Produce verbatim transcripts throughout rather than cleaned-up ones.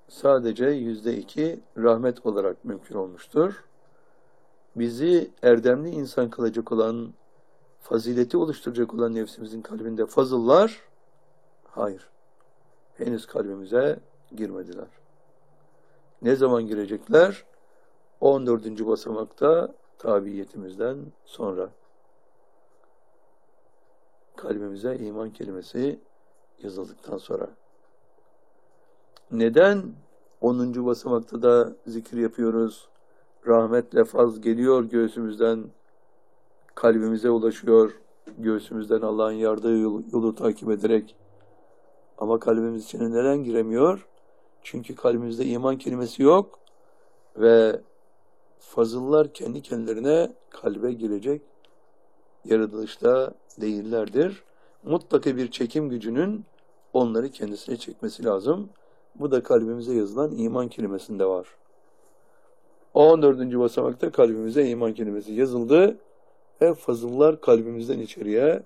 sadece yüzde iki rahmet olarak mümkün olmuştur. Bizi erdemli insan kılacak olan, fazileti oluşturacak olan nefsimizin kalbinde fazıllar, hayır, henüz kalbimize girmediler. Ne zaman girecekler? on dördüncü basamakta tabiiyetimizden sonra. Kalbimize iman kelimesi yazıldıktan sonra. Neden onuncu basamakta da zikir yapıyoruz? Rahmetle faz geliyor göğsümüzden, kalbimize ulaşıyor, göğsümüzden Allah'ın yardığı yolu, yolu takip ederek. Ama kalbimiz içine neden giremiyor? Çünkü kalbimizde iman kelimesi yok ve fazıllar kendi kendilerine kalbe girecek yaratılışta değillerdir. Mutlaka bir çekim gücünün onları kendisine çekmesi lazım. Bu da kalbimize yazılan iman kelimesinde var. on dördüncü basamakta kalbimize iman kelimesi yazıldı ve fazıllar kalbimizden içeriye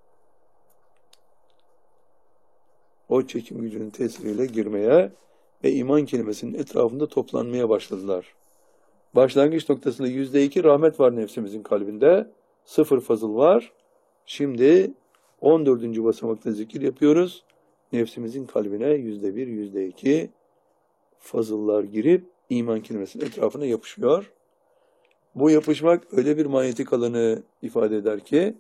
o çekim gücünün tesiriyle girmeye ve iman kelimesinin etrafında toplanmaya başladılar. Başlangıç noktasında yüzde iki rahmet var nefsimizin kalbinde. Sıfır fazıl var. Şimdi on dördüncü basamakta zikir yapıyoruz. Nefsimizin kalbine yüzde bir, yüzde iki fazıllar girip iman kelimesinin etrafına yapışıyor. Bu yapışmak öyle bir manyetik alanı ifade eder ki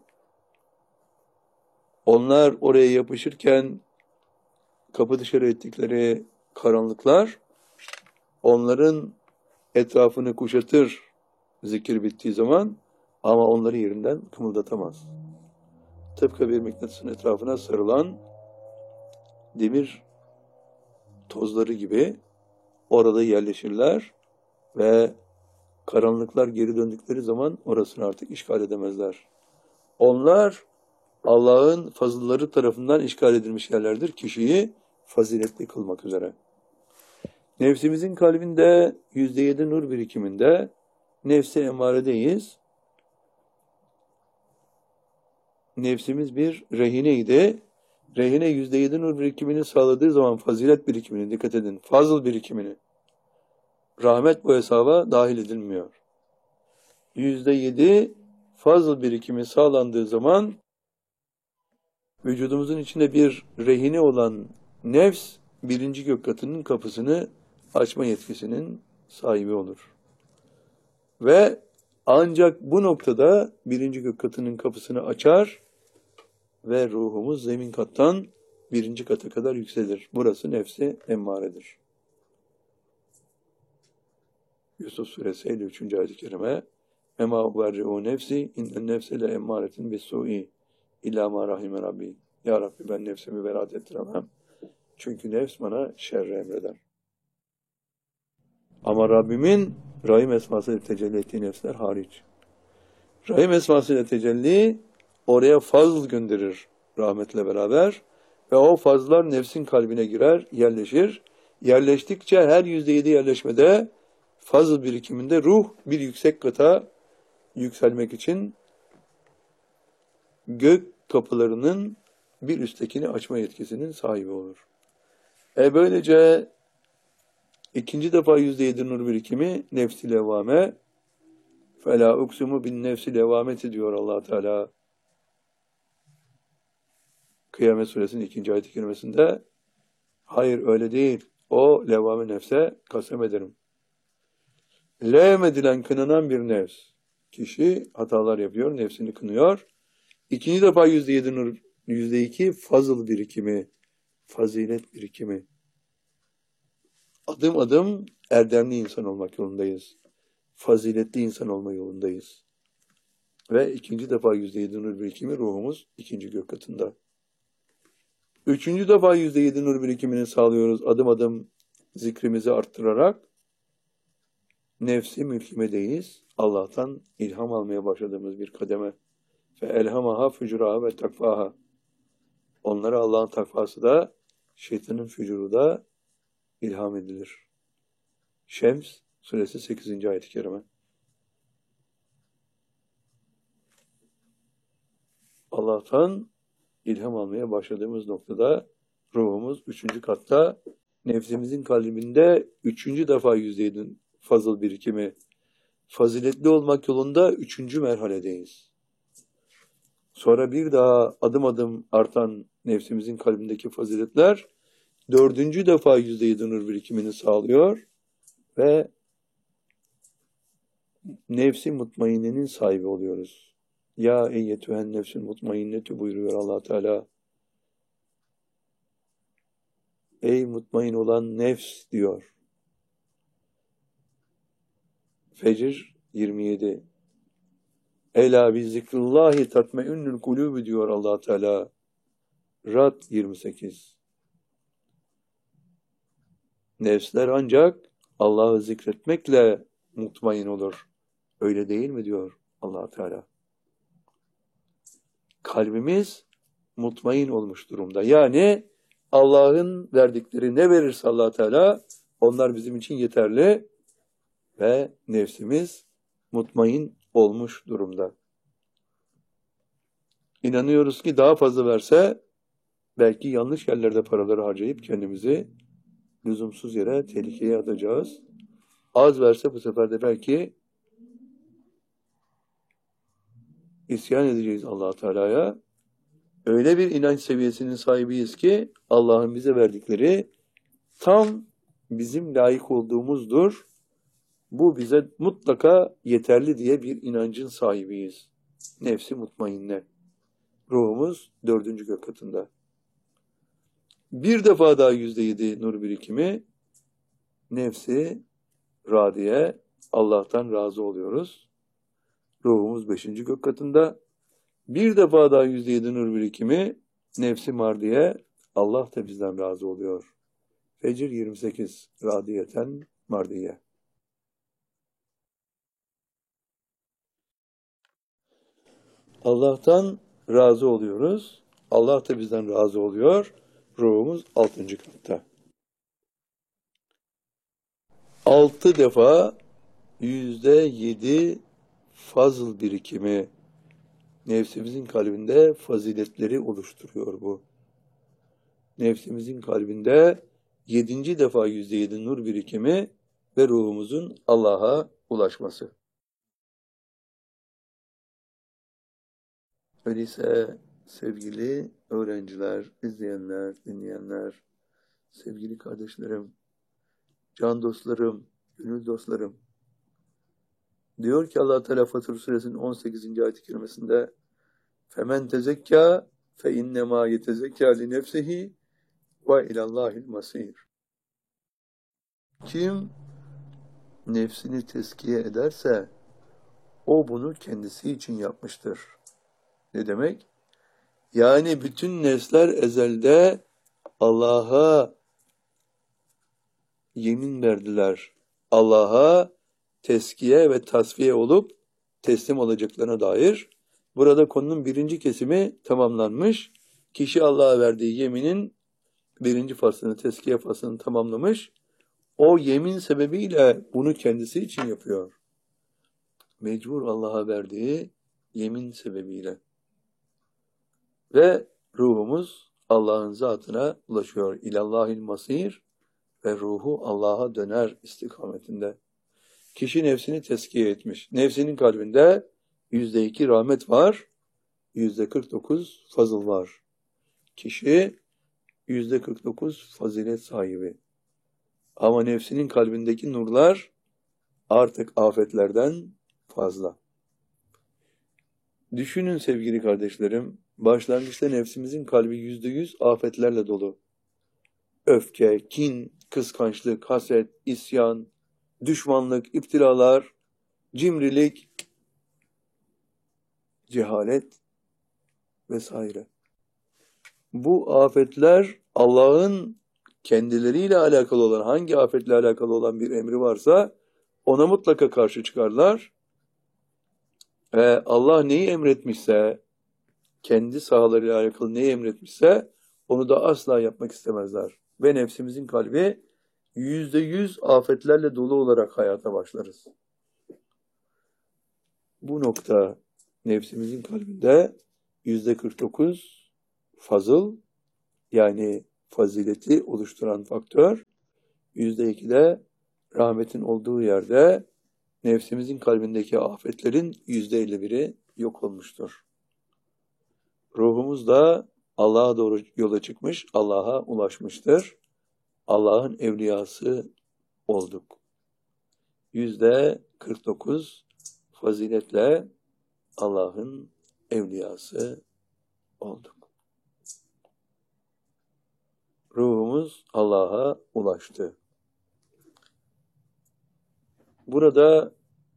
onlar oraya yapışırken kapı dışarı ettikleri karanlıklar onların etrafını kuşatır zikir bittiği zaman ama onları yerinden kımıldatamaz. Tıpkı bir mıknatısın etrafına sarılan demir tozları gibi orada yerleşirler ve karanlıklar geri döndükleri zaman orasını artık işgal edemezler. Onlar Allah'ın fazılları tarafından işgal edilmiş yerlerdir. Kişiyi faziletli kılmak üzere. Nefsimizin kalbinde yüzde yedi nur birikiminde nefsi emaredeyiz. Nefsimiz bir rehineydi. Rehine yüzde yedi nur birikimini sağladığı zaman fazilet birikimini, dikkat edin, fazıl birikimini, rahmet bu hesaba dahil edilmiyor. yüzde yedi fazıl birikimi sağlandığı zaman vücudumuzun içinde bir rehine olan nefs birinci gök katının kapısını açma yetkisinin sahibi olur. Ve ancak bu noktada birinci gök katının kapısını açar ve ruhumuz zemin kattan birinci kata kadar yükselir. Burası nefsi emmaredir. Yusuf Suresi elli üçüncü ayet-i kerime Mema uberri'u nefsi innen nefse le emmâretin bis-su'i illâ mâ rahime Rabbi. Ya Rabbi ben nefsimi beraat ettiremem. Çünkü nefs bana şerri emreder. Ama Rabbimin Rahim esmasıyla tecelli ettiği nefsler hariç. Rahim esmasıyla tecelli oraya fazl gönderir rahmetle beraber ve o fazlar nefsin kalbine girer, yerleşir. Yerleştikçe her yüzde yedi yerleşmede fazl birikiminde ruh bir yüksek kata yükselmek için gök kapılarının bir üsttekini açma yetkisinin sahibi olur. E böylece ikinci defa yüzde yedi nur birikimi nefs-i levvame فَلَا اُقْسُمُ بِالنَّفْسِ levvameti diyor Allah Teala. Kıyamet Suresinin ikinci ayet-i kerimesinde hayır öyle değil. O levvame nefse kasem ederim. Levm edilen, kınanan bir nefs. Kişi hatalar yapıyor, nefsini kınıyor. İkinci defa yüzde yedi nur, yüzde iki fazıl birikimi, fazilet birikimi. Adım adım erdemli insan olmak yolundayız. Faziletli insan olma yolundayız. Ve ikinci defa yüzde yedi nur birikimi ruhumuz ikinci gök katında. Üçüncü defa yüzde yedi nur birikimini sağlıyoruz adım adım zikrimizi arttırarak. Nefsi mülkimedeyiz. Allah'tan ilham almaya başladığımız bir kademe. Fe elhamaha fücuraha ve takvaha. Onlara Allah'ın takvası da şeytanın fücuru da ilham edilir. Şems Suresi sekizinci ayet-i kerime. Allah'tan ilham almaya başladığımız noktada ruhumuz üçüncü katta Nefsimizin kalbinde üçüncü defa yüzde yedi fazıl birikimi. Faziletli olmak yolunda üçüncü merhaledeyiz. Sonra bir daha adım adım artan nefsimizin kalbindeki faziletler dördüncü defa yüzde yedi nur birikimini sağlıyor ve nefsi mutmainenin sahibi oluyoruz. Ya eyyetühen nefsül mutmainnetü buyuruyor Allah Teala. Ey mutmain olan nefs diyor. Fecr yirmi yedi. Ela bi zikrullahi tatmeinnül kulûbü diyor Allah Teala. Rad yirmi sekiz. Nefsler ancak Allah'ı zikretmekle mutmain olur. Öyle değil mi diyor Allah Teala. Kalbimiz mutmain olmuş durumda. Yani Allah'ın verdikleri ne verirse Allah Teala onlar bizim için yeterli ve nefsimiz mutmain olmuş durumda. İnanıyoruz ki daha fazla verse belki yanlış yerlerde paraları harcayıp kendimizi lüzumsuz yere tehlikeye atacağız. Az verse bu sefer de belki isyan edeceğiz Allah Teala'ya. Öyle bir inanç seviyesinin sahibiyiz ki Allah'ın bize verdikleri tam bizim layık olduğumuzdur. Bu bize mutlaka yeterli diye bir inancın sahibiyiz. Nefsi mutmainne. Ruhumuz dördüncü gök katında. Bir defa daha yüzde yedi nur birikimi, nefsi radiye, Allah'tan razı oluyoruz. Ruhumuz beşinci gök katında. Bir defa daha yüzde yedi nur birikimi, nefsi mardiye, Allah da bizden razı oluyor. Fecr yirmi sekiz, radiyeten mardiye. Allah'tan razı oluyoruz. Allah da bizden razı oluyor. Ruhumuz altıncı katta. Altı defa yüzde yedi fazıl birikimi nefsimizin kalbinde faziletleri oluşturuyor bu. Nefsimizin kalbinde yedinci defa yüzde yedi nur birikimi ve ruhumuzun Allah'a ulaşması. Öyleyse sevgili öğrenciler, izleyenler, dinleyenler, sevgili kardeşlerim, can dostlarım, gönül dostlarım, diyor ki Allah Teala Fatır Suresinin on sekizinci ayet-i kerimesinde فَمَنْ تَزَكَّى فَاِنَّمَا يَتَزَكَّى لِنَفْسِهِ وَاِلَى اللّٰهِ الْمَصِيرِ. Kim nefsini tezkiye ederse o bunu kendisi için yapmıştır. Ne demek? Yani bütün nesler ezelde Allah'a yemin verdiler. Allah'a teskiye ve tasfiye olup teslim olacaklarına dair. Burada konunun birinci kesimi tamamlanmış. Kişi Allah'a verdiği yeminin birinci faslını, teskiye faslını tamamlamış. O yemin sebebiyle bunu kendisi için yapıyor. Mecbur Allah'a verdiği yemin sebebiyle. Ve ruhumuz Allah'ın zatına ulaşıyor. İlallahil masir ve ruhu Allah'a döner istikametinde. Kişi nefsini teskiye etmiş. Nefsinin kalbinde yüzde iki rahmet var, yüzde kırk dokuz fazıl var. Kişi yüzde kırk dokuz fazilet sahibi. Ama nefsinin kalbindeki nurlar artık afetlerden fazla. Düşünün sevgili kardeşlerim, başlangıçta nefsimizin kalbi yüzde yüz afetlerle dolu. Öfke, kin, kıskançlık, haset, isyan, düşmanlık, iptilalar, cimrilik, cehalet vesaire. Bu afetler Allah'ın kendileriyle alakalı olan, hangi afetle alakalı olan bir emri varsa ona mutlaka karşı çıkarlar. Ve Allah neyi emretmişse, kendi sahalarıyla alakalı neyi emretmişse onu da asla yapmak istemezler. Ve nefsimizin kalbi yüzde yüz afetlerle dolu olarak hayata başlarız. Bu nokta nefsimizin kalbinde yüzde kırk dokuz fazıl, yani fazileti oluşturan faktör Yüzde ikide rahmetin olduğu yerde nefsimizin kalbindeki afetlerin yüzde elli biri yok olmuştur. Ruhumuz da Allah'a doğru yola çıkmış, Allah'a ulaşmıştır. Allah'ın evliyası olduk. Yüzde kırk dokuz faziletle Allah'ın evliyası olduk. Ruhumuz Allah'a ulaştı. Burada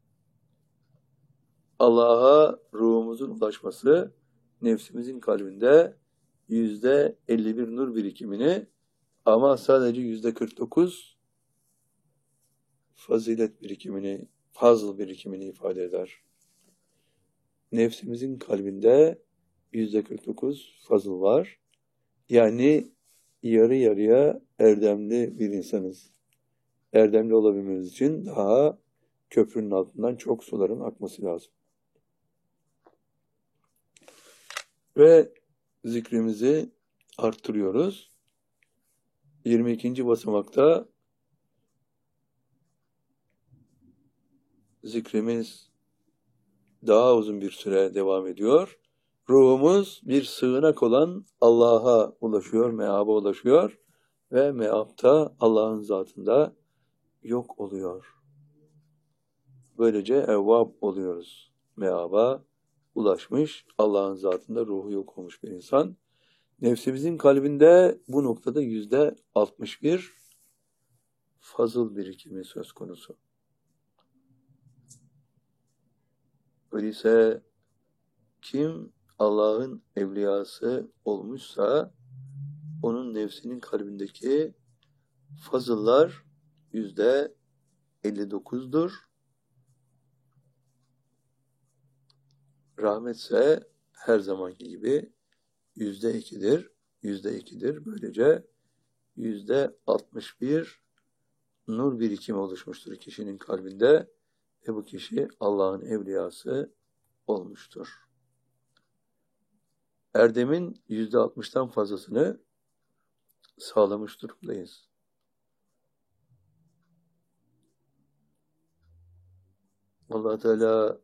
Allah'a ruhumuzun ulaşması nefsimizin kalbinde yüzde elli bir nur birikimini ama sadece yüzde kırk dokuz fazilet birikimini, fazıl birikimini ifade eder. Nefsimizin kalbinde yüzde kırk dokuz fazıl var. Yani yarı yarıya erdemli bir insanız. Erdemli olabilmemiz için daha köprünün altından çok suların akması lazım. Ve zikrimizi arttırıyoruz. yirmi ikinci basamakta zikrimiz daha uzun bir süre devam ediyor. Ruhumuz bir sığınak olan Allah'a ulaşıyor, meaba ulaşıyor ve meapta Allah'ın zatında yok oluyor. Böylece evvab oluyoruz. Meaba ulaşmış, Allah'ın zatında ruhu yok olmuş bir insan. Nefsimizin kalbinde bu noktada yüzde altmış bir fazıl birikimi söz konusu. Öyleyse kim Allah'ın evliyası olmuşsa onun nefsinin kalbindeki fazıllar yüzde elli dokuzdur. Rahmetse her zamanki gibi yüzde ikidir. Yüzde ikidir. Böylece yüzde altmış bir nur birikimi oluşmuştur kişinin kalbinde ve bu kişi Allah'ın evliyası olmuştur. Erdemin yüzde altmıştan fazlasını sağlamış durumdayız. Allah Teala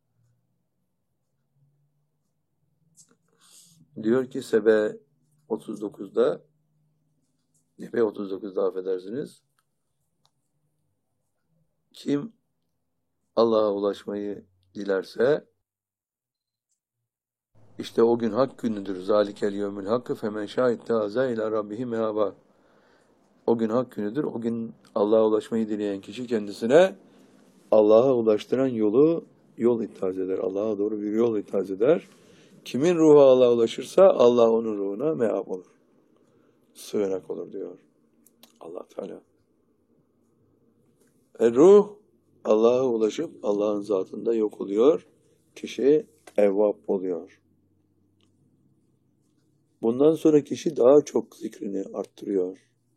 diyor ki Sebe otuz dokuzda Nebe otuz dokuzda affedersiniz. Kim Allah'a ulaşmayı dilerse işte o gün hak günüdür. Zalikel yevmül hakkı femen şahitte aza ila rabbihi mehaba. O gün hak günüdür. O gün Allah'a ulaşmayı dileyen kişi kendisine Allah'a ulaştıran yolu yol ithaz eder. Allah'a doğru bir yol ithaz eder. Kimin ruhu Allah'a ulaşırsa Allah onun ruhuna meab olur. Sığınak olur diyor Allah Teala. E ruh Allah'a ulaşıp Allah'ın zatında yok oluyor. Kişi evvab oluyor. Bundan sonra kişi daha çok zikrini arttırıyor.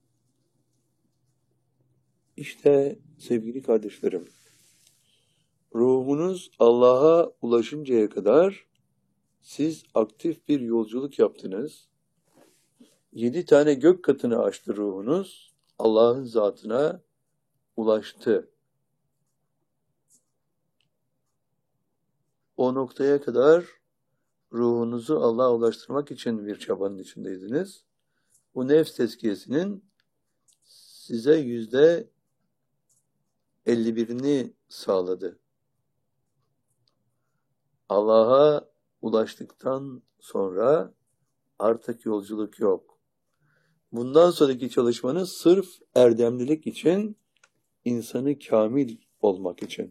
İşte sevgili kardeşlerim, ruhunuz Allah'a ulaşıncaya kadar siz aktif bir yolculuk yaptınız. Yedi tane gök katını aştı ruhunuz. Allah'ın zatına ulaştı. O noktaya kadar ruhunuzu Allah'a ulaştırmak için bir çabanın içindeydiniz. Bu nefs tezkiyesinin size yüzde elli birini sağladı. Allah'a ulaştıktan sonra artık yolculuk yok. Bundan sonraki çalışmanız sırf erdemlilik için, insanı kamil olmak için.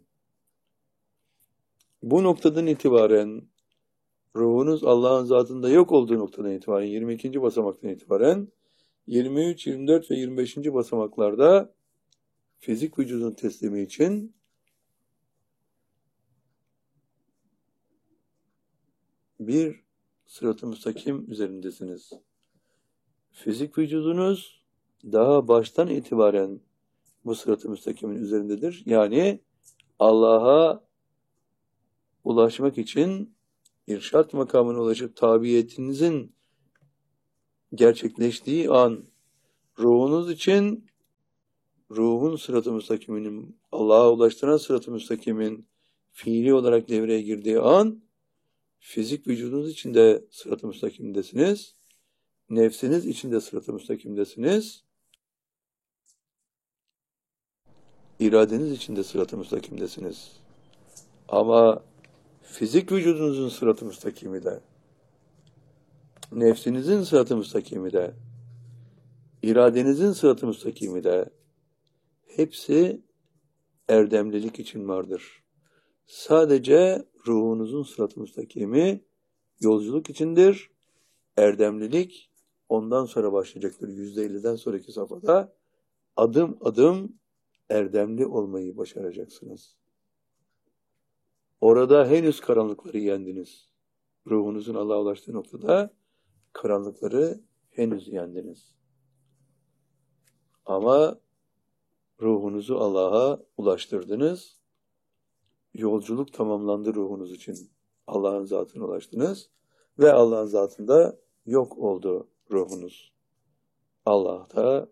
Bu noktadan itibaren ruhunuz Allah'ın zatında yok olduğu noktadan itibaren, yirmi ikinci basamaktan itibaren yirmi üç, yirmi dört ve yirmi beşinci basamaklarda fizik vücudun teslimi için bir sırat-ı müstakim üzerindesiniz. Fizik vücudunuz daha baştan itibaren bu sırat-ı müstakimin üzerindedir. Yani Allah'a ulaşmak için irşat makamına ulaşıp tabiyetinizin gerçekleştiği an ruhunuz için ruhun sırat-ı müstakiminin, Allah'a ulaştıran sırat-ı müstakimin fiili olarak devreye girdiği an, fizik vücudunuz içinde sırat-ı müstakimdesiniz, nefsiniz içinde sırat-ı müstakimdesiniz, iradeniz içinde sırat-ı müstakimdesiniz. Ama fizik vücudunuzun sırat-ı müstakimi de, nefsinizin sırat-ı müstakimi de, iradenizin sırat-ı müstakimi de, hepsi erdemlilik için vardır. Sadece ruhunuzun sırat-ı müstakimi yolculuk içindir. Erdemlilik ondan sonra başlayacaktır. yüzde elliden sonraki safhada adım adım erdemli olmayı başaracaksınız. Orada henüz karanlıkları yendiniz. Ruhunuzun Allah'a ulaştığı noktada karanlıkları henüz yendiniz. Ama ruhunuzu Allah'a ulaştırdınız. Yolculuk tamamlandı ruhunuz için. Allah'ın zatına ulaştınız ve Allah'ın zatında yok oldu ruhunuz. Allah'ta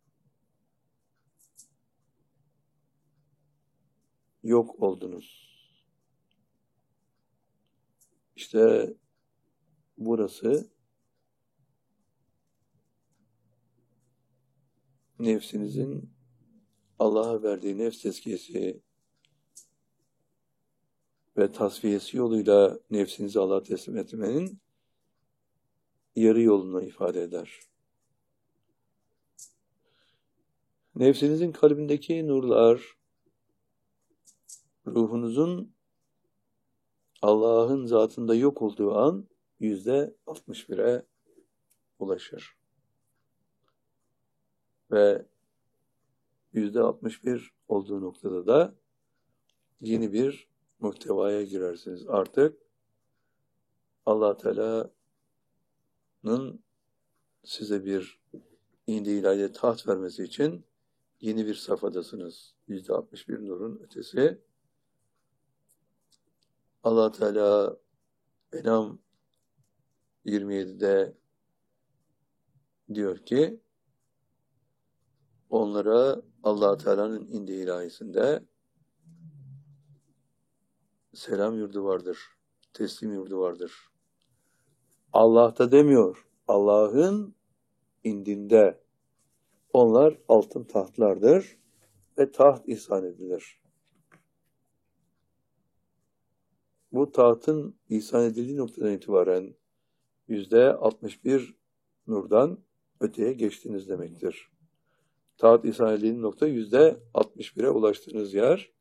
yok oldunuz. İşte burası nefsinizin Allah'a verdiği nefs tezkiyesi ve tasfiyesi yoluyla nefsinizi Allah'a teslim etmenin yarı yolunu ifade eder. Nefsinizin kalbindeki nurlar, ruhunuzun Allah'ın zatında yok olduğu an yüzde altmış bire ulaşır. Ve yüzde altmış bir olduğu noktada da yeni bir muhtevaya girersiniz. Artık Allah Teala'nın size bir indi ilahiye taht vermesi için yeni bir safhadasınız. yüzde altmış bir nurun ötesi. Allah Teala Enam yirmi yedide diyor ki onlara Allah Teala'nın indi ilahisinde selam yurdu vardır, teslim yurdu vardır. Allah'ta demiyor, Allah'ın indinde onlar altın tahtlardır ve taht ihsan edilir. Bu tahtın ihsan edildiği noktadan itibaren yüzde altmış bir nurdan öteye geçtiniz demektir. Taht ihsan edildiği nokta yüzde altmış bire ulaştığınız yer.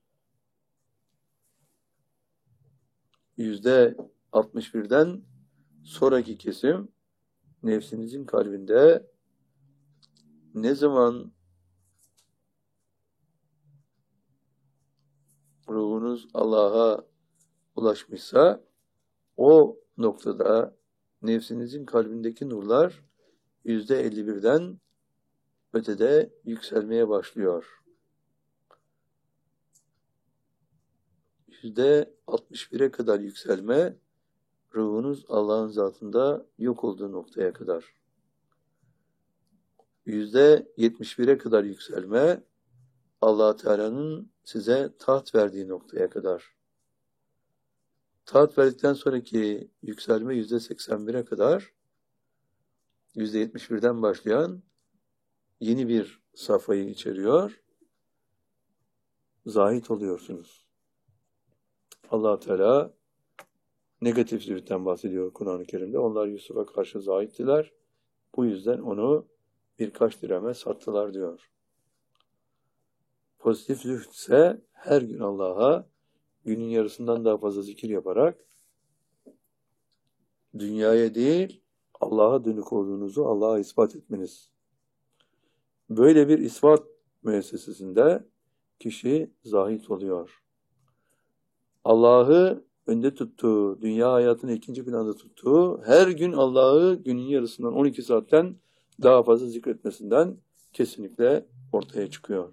Yüzde altmış birden sonraki kesim nefsinizin kalbinde ne zaman ruhunuz Allah'a ulaşmışsa o noktada nefsinizin kalbindeki nurlar yüzde elli birden ötede yükselmeye başlıyor. Yüzde altmış bire kadar yükselme ruhunuz Allah'ın zatında yok olduğu noktaya kadar. Yüzde yetmiş bire kadar yükselme Allah Teala'nın size taht verdiği noktaya kadar. Taht verdikten sonraki yükselme yüzde seksen bire kadar yüzde yetmiş birden başlayan yeni bir safhayı içeriyor. Zahit oluyorsunuz. Allah Teala negatif zühtten bahsediyor Kur'an-ı Kerim'de. Onlar Yusuf'a karşı zahittiler. Bu yüzden onu birkaç dirheme sattılar diyor. Pozitif zühd ise her gün Allah'a günün yarısından daha fazla zikir yaparak dünyaya değil Allah'a dönük olduğunuzu Allah'a ispat etmeniz. Böyle bir ispat müessesesinde kişi zahit oluyor. Allah'ı önde tuttuğu, dünya hayatını ikinci planda tuttuğu, her gün Allah'ı günün yarısından on iki saatten daha fazla zikretmesinden kesinlikle ortaya çıkıyor.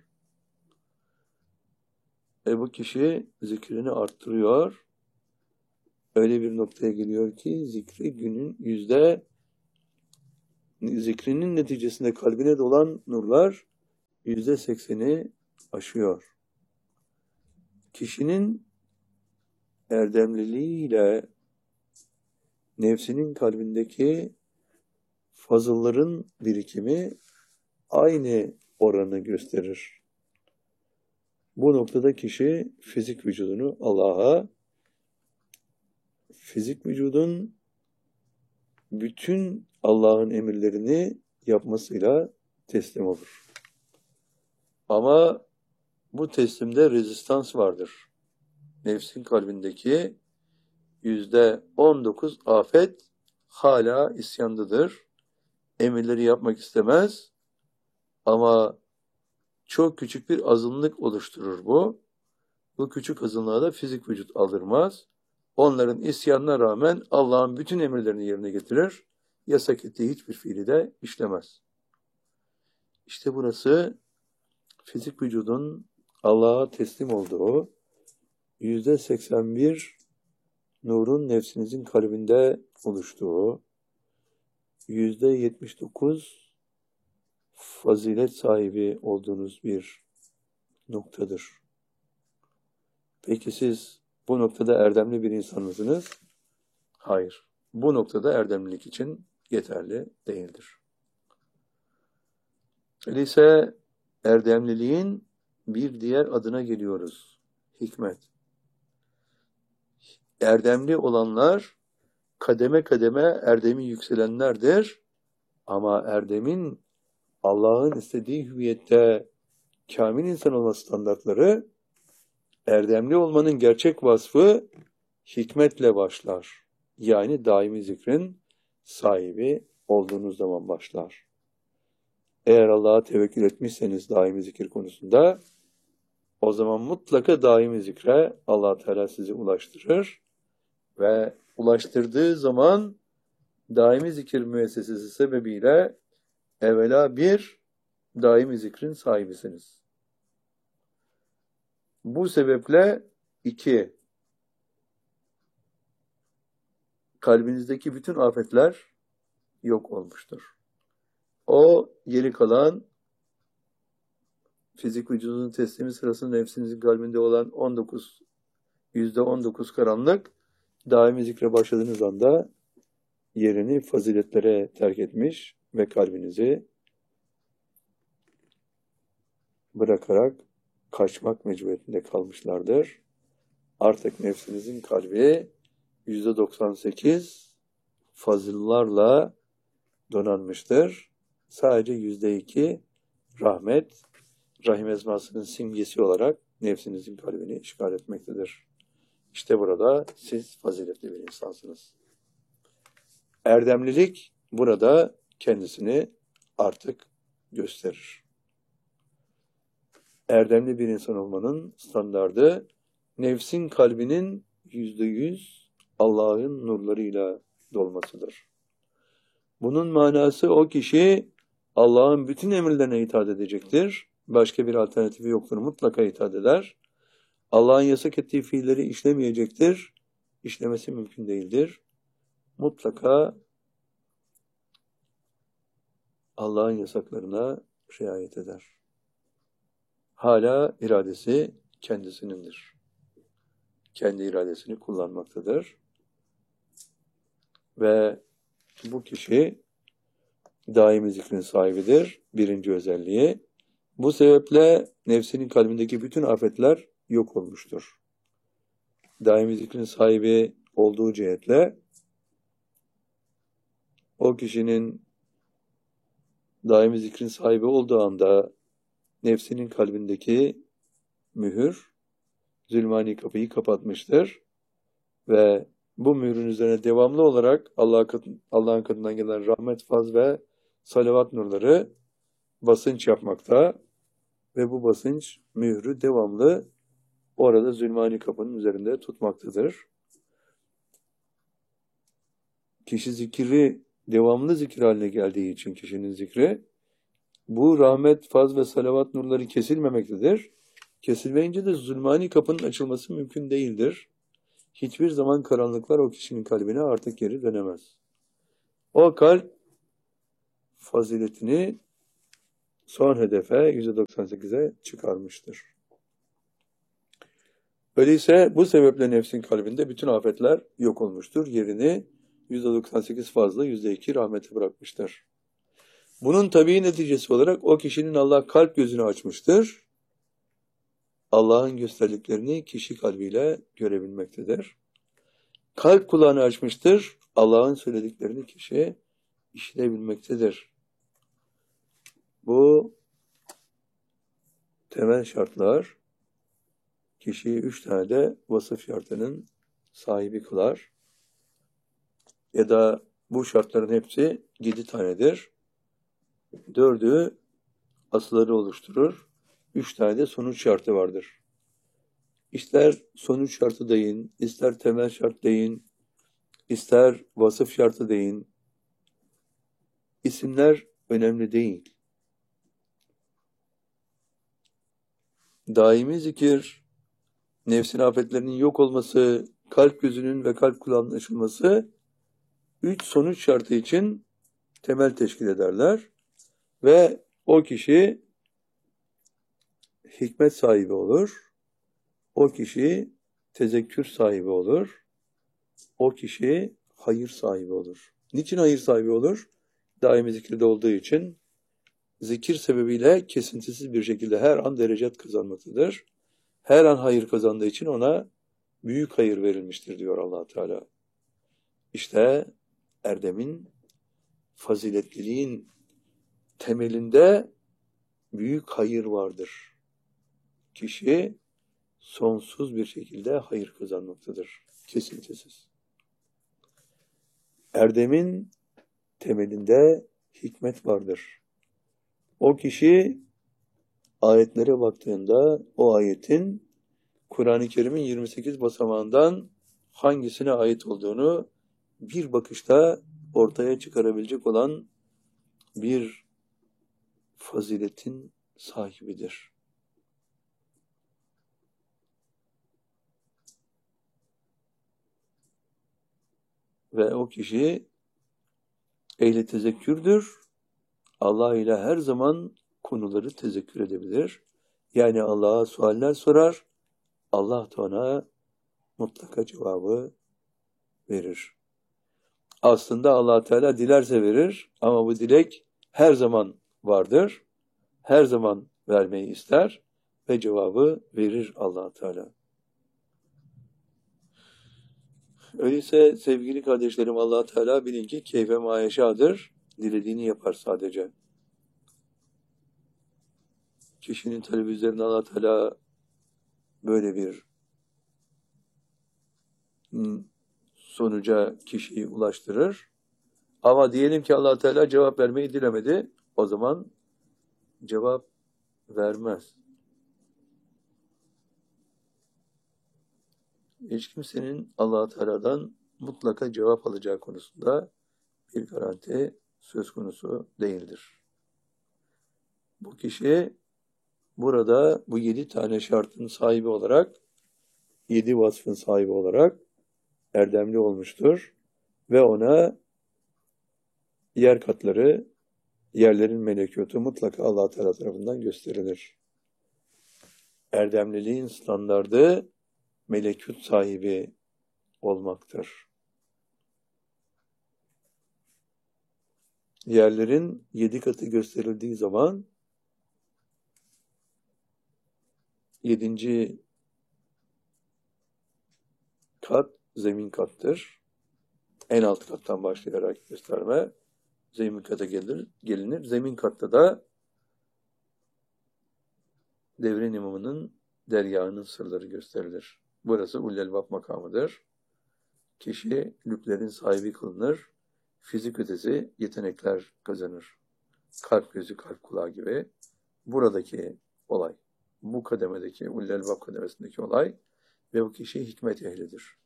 Ve bu kişi zikrini arttırıyor. Öyle bir noktaya geliyor ki zikri günün yüzde zikrinin neticesinde kalbine dolan nurlar yüzde sekseni aşıyor. Kişinin erdemliliğiyle nefsinin kalbindeki fazılların birikimi aynı oranı gösterir. Bu noktada kişi fizik vücudunu Allah'a, fizik vücudun bütün Allah'ın emirlerini yapmasıyla teslim olur. Ama bu teslimde rezistans vardır. Nefsin kalbindeki yüzde on dokuz afet hala isyandadır. Emirleri yapmak istemez ama çok küçük bir azınlık oluşturur bu. Bu küçük azınlığa da fizik vücut aldırmaz. Onların isyanına rağmen Allah'ın bütün emirlerini yerine getirir. Yasak ettiği hiçbir fiili de işlemez. İşte burası fizik vücudun Allah'a teslim olduğu yüzde seksen bir nurun nefsinizin kalbinde oluştuğu, yüzde yetmiş dokuz fazilet sahibi olduğunuz bir noktadır. Peki siz bu noktada erdemli bir insan mısınız? Hayır. Bu noktada erdemlilik için yeterli değildir. Öyleyse erdemliliğin bir diğer adına geliyoruz. Hikmet. Erdemli olanlar kademe kademe erdemi yükselenlerdir. Ama erdemin Allah'ın istediği hüviyette kamil insan olma standartları, erdemli olmanın gerçek vasfı hikmetle başlar. Yani daimi zikrin sahibi olduğunuz zaman başlar. Eğer Allah'a tevekkül etmişseniz daimi zikir konusunda, o zaman mutlaka daimi zikre Allah Teala sizi ulaştırır ve ulaştırdığı zaman daimi zikir müessesesi sebebiyle evvela bir daimi zikrin sahibisiniz. Bu sebeple iki, kalbinizdeki bütün afetler yok olmuştur. O geri kalan fizik vücudunun teslimi sırasında nefsinizin kalbinde olan on dokuz, yüzde on dokuz karanlık daimi zikre başladığınız anda yerini faziletlere terk etmiş ve kalbinizi bırakarak kaçmak mecburiyetinde kalmışlardır. Artık nefsinizin kalbi yüzde doksan sekiz fazıllarla donanmıştır. Sadece yüzde iki rahmet, rahim ezmasının simgesi olarak nefsinizin kalbini işgal etmektedir. İşte burada siz faziletli bir insansınız. Erdemlilik burada kendisini artık gösterir. Erdemli bir insan olmanın standardı nefsin kalbinin yüzde yüz Allah'ın nurlarıyla dolmasıdır. Bunun manası o kişi Allah'ın bütün emirlerine itaat edecektir. Başka bir alternatifi yoktur. Mutlaka itaat eder. Allah'ın yasak ettiği fiilleri işlemeyecektir. İşlemesi mümkün değildir. Mutlaka Allah'ın yasaklarına riayet eder. Hala iradesi kendisinindir. Kendi iradesini kullanmaktadır. Ve bu kişi daimi zikrin sahibidir. Birinci özelliği. Bu sebeple nefsinin kalbindeki bütün afetler yok olmuştur. Daimi zikrin sahibi olduğu cihetle o kişinin daimi zikrin sahibi olduğu anda nefsinin kalbindeki mühür zulmani kapıyı kapatmıştır ve bu mührün üzerine devamlı olarak Allah Allah'ın katından gelen rahmet, faz ve salavat nurları basınç yapmakta ve bu basınç mührü devamlı orada zulmani kapının üzerinde tutmaktadır. Kişi zikri devamlı zikir haline geldiği için kişinin zikri bu rahmet, faz ve salavat nurları kesilmemektedir. Kesilmeyince de zulmani kapının açılması mümkün değildir. Hiçbir zaman karanlıklar o kişinin kalbine artık geri dönemez. O kalp faziletini son hedefe yüzde doksan sekize çıkarmıştır. Öyleyse bu sebeple nefsin kalbinde bütün afetler yok olmuştur. Yerini yüzde doksan sekiz fazla, yüzde iki rahmeti bırakmıştır. Bunun tabii neticesi olarak o kişinin Allah kalp gözünü açmıştır. Allah'ın gösterdiklerini kişi kalbiyle görebilmektedir. Kalp kulağını açmıştır. Allah'ın söylediklerini kişi işitebilmektedir. Bu temel şartlar kişiyi üç tane de vasıf şartının sahibi kılar. Ya da bu şartların hepsi yedi tanedir. Dördü asılları oluşturur. Üç tane de sonuç şartı vardır. İster sonuç şartı deyin, ister temel şart deyin, ister vasıf şartı deyin. İsimler önemli değil. Daimi zikir, nefsin afetlerinin yok olması, kalp gözünün ve kalp kulağının açılması üç sonuç şartı için temel teşkil ederler. Ve o kişi hikmet sahibi olur. O kişi tezekkür sahibi olur. O kişi hayır sahibi olur. Niçin hayır sahibi olur? Daimi zikirde olduğu için zikir sebebiyle kesintisiz bir şekilde her an derecet kazanmaktadır. Her an hayır kazandığı için ona büyük hayır verilmiştir diyor Allah Teala. İşte erdemin, faziletliliğin temelinde büyük hayır vardır. Kişi sonsuz bir şekilde hayır kazanmaktadır. Kesintisiz. Erdemin temelinde hikmet vardır. O kişi ayetlere baktığında o ayetin Kur'an-ı Kerim'in yirmi sekiz basamağından hangisine ait olduğunu bir bakışta ortaya çıkarabilecek olan bir faziletin sahibidir. Ve o kişi ehli tezekkürdür. Allah ile her zaman konuları tezekkür edebilir. Yani Allah'a sualler sorar. Allah da ona mutlaka cevabı verir. Aslında Allah Teala dilerse verir ama bu dilek her zaman vardır. Her zaman vermeyi ister ve cevabı verir Allah Teala. Öyleyse sevgili kardeşlerim, Allah Teala bilin ki keyfe mayeşadır. Dilediğini yapar sadece. Kişinin talebi üzerine Allah Teala böyle bir sonuca kişiyi ulaştırır. Ama diyelim ki Allah Teala cevap vermeyi dilemedi. O zaman cevap vermez. Hiç kimsenin Allah Teala'dan mutlaka cevap alacağı konusunda bir garanti söz konusu değildir. Bu kişi burada bu yedi tane şartın sahibi olarak, yedi vasfın sahibi olarak erdemli olmuştur. Ve ona yer katları, yerlerin melekutu mutlaka Allah Teala tarafından gösterilir. Erdemliliğin standardı melekut sahibi olmaktır. Yerlerin yedi katı gösterildiği zaman yedinci kat zemin kattır. En alt kattan başlayarak gösterme zemin kata gelir, gelinir. Zemin katta da devrin imamının dergahının sırları gösterilir. Burası Ullelbab makamıdır. Kişi lüblerin sahibi kılınır. Fizik ötesi yetenekler kazanır. Kalp gözü, kalp kulağı gibi. Buradaki olay, bu kademedeki, Ullelbab kademesindeki olay ve bu kişi hikmet ehlidir.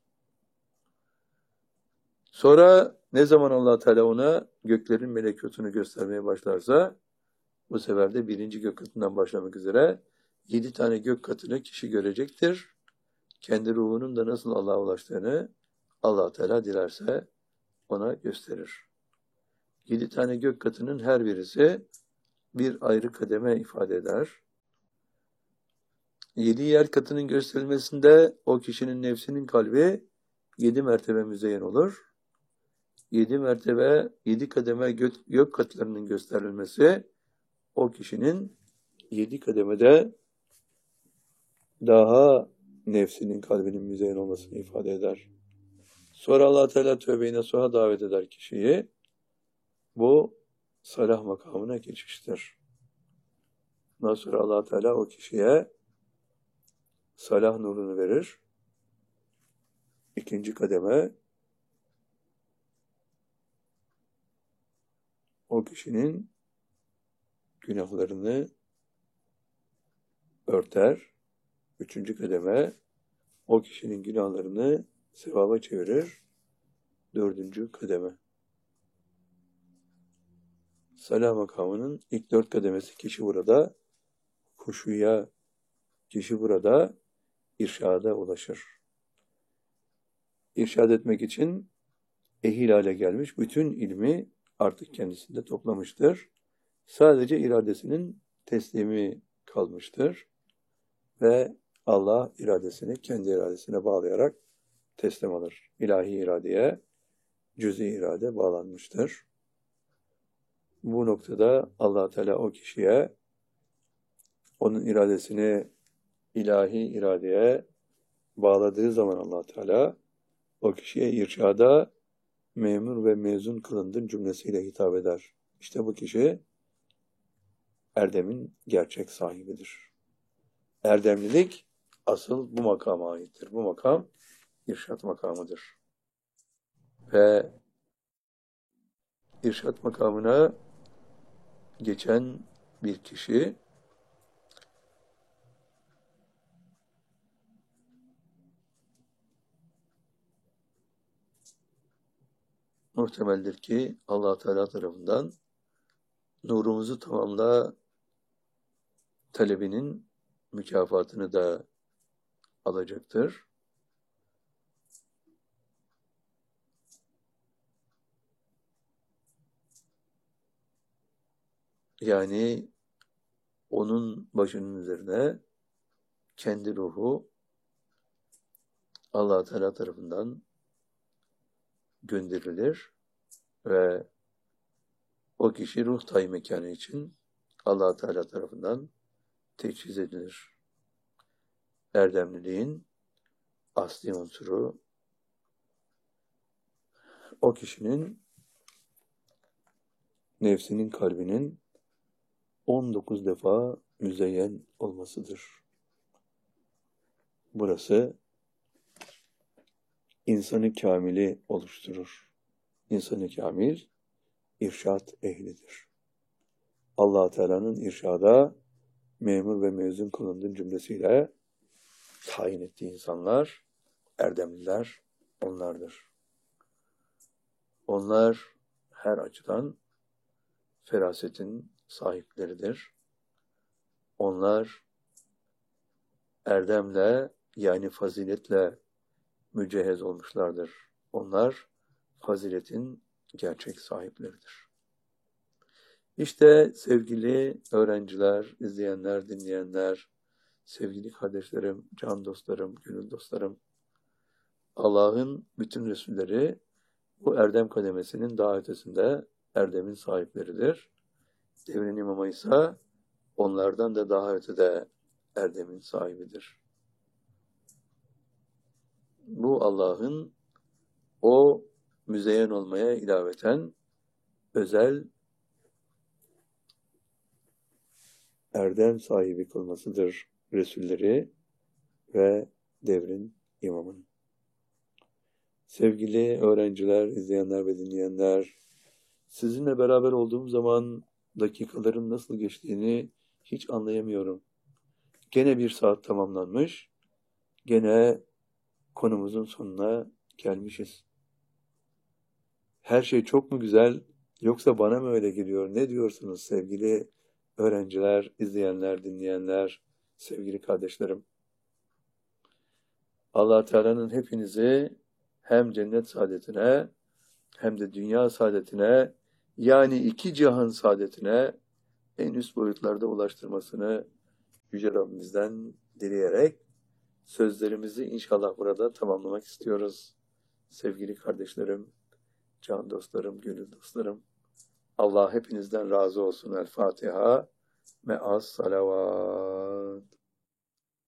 Sonra ne zaman Allah Teala ona göklerin melekutunu göstermeye başlarsa, bu sefer de birinci gök katından başlamak üzere yedi tane gök katını kişi görecektir. Kendi ruhunun da nasıl Allah'a ulaştığını Allah Teala dilerse ona gösterir. Yedi tane gök katının her birisi bir ayrı kademe ifade eder. Yedi yer katının gösterilmesinde o kişinin nefsinin kalbi yedi mertebe müzeyyen olur. Yedi mertebe, yedi kademe gök, gök katlarının gösterilmesi o kişinin yedi kademede daha nefsinin kalbinin müzeyyen olmasını ifade eder. Sonra Allah Teala tövbe-i nasuha davet eder kişiyi. Bu salah makamına geçiştir. Ondan sonra Allah Teala o kişiye salah nurunu verir. İkinci kademe o kişinin günahlarını örter. Üçüncü kademe o kişinin günahlarını sevaba çevirir. Dördüncü kademe. Salah makamının ilk dört kademesi kişi burada huşuya, kişi burada irşada ulaşır. İrşad etmek için ehil hale gelmiş, bütün ilmi artık kendisinde toplamıştır. Sadece iradesinin teslimi kalmıştır. Ve Allah iradesini kendi iradesine bağlayarak teslim alır. İlahi iradeye, cüz-i irade bağlanmıştır. Bu noktada Allah Teala o kişiye onun iradesini ilahi iradeye bağladığı zaman Allah Teala o kişiye irşada memur ve mezun kılındın cümlesiyle hitap eder. İşte bu kişi erdemin gerçek sahibidir. Erdemlilik asıl bu makama aittir. Bu makam irşat makamıdır. Ve irşat makamına geçen bir kişi muhtemeldir ki Allah Teala tarafından nurumuzu tamamla talebinin mükafatını da alacaktır. Yani onun başının üzerine kendi ruhu Allah Teala tarafından gönderilir ve o kişi ruh tay mekanı için Allah Teala tarafından teçhiz edilir. Erdemliliğin asli unsuru o kişinin nefsinin kalbinin on dokuz defa müzeyyen olmasıdır. Burası insanı kamili oluşturur. İnsanı kamil irşat ehlidir. Allah Teala'nın irşada memur ve mezun kılındığı cümlesiyle tayin ettiği insanlar, erdemliler onlardır. Onlar her açıdan ferasetin sahipleridir. Onlar erdemle yani faziletle mücehhez olmuşlardır. Onlar faziletin gerçek sahipleridir. İşte sevgili öğrenciler, izleyenler, dinleyenler, sevgili kardeşlerim, can dostlarım, gönül dostlarım, Allah'ın bütün Resulleri bu erdem kademesinin daha ötesinde erdemin sahipleridir. Devrin imamı ise onlardan da daha ötede erdemin sahibidir. Bu Allah'ın o müzeyyen olmaya ilaveten özel erdem sahibi kılmasıdır Resulleri ve devrin imamının. Sevgili öğrenciler, izleyenler ve dinleyenler, sizinle beraber olduğum zaman dakikaların nasıl geçtiğini hiç anlayamıyorum. Gene bir saat tamamlanmış, gene konumuzun sonuna gelmişiz. Her şey çok mu güzel, yoksa bana mı öyle geliyor? Ne diyorsunuz sevgili öğrenciler, izleyenler, dinleyenler, sevgili kardeşlerim? Allah Teala'nın hepinizi hem cennet saadetine hem de dünya saadetine, yani iki cihan saadetine en üst boyutlarda ulaştırmasını Yüce Rabbimizden dileyerek sözlerimizi inşallah burada tamamlamak istiyoruz. Sevgili kardeşlerim, can dostlarım, gönül dostlarım, Allah hepinizden razı olsun. El Fatiha. Me'as salavat.